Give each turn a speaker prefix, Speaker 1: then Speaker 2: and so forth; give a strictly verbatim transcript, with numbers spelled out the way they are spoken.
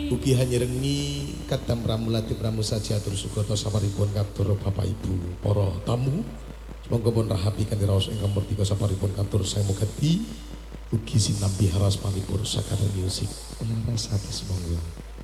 Speaker 1: Ugi hanyerengi kadam Pramulati Pramusa Jatur Sugata saparipun katur Bapak Ibu para tamu. Semoga pun rahapi kanthi raos ingkang murtika saparipun katur saya mugati ugi sinambi haras panipur sakara musik. Laras hati semoga.